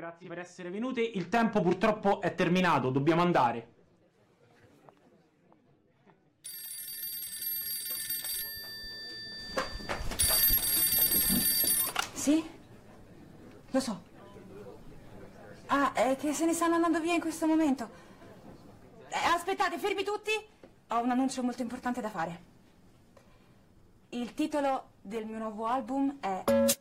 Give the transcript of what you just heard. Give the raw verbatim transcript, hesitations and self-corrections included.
Grazie per essere venute. Il tempo purtroppo è terminato, dobbiamo andare. Sì? Lo so. Ah, è che se ne stanno andando via in questo momento. Eh, aspettate, fermi tutti. Ho un annuncio molto importante da fare. Il titolo del mio nuovo album è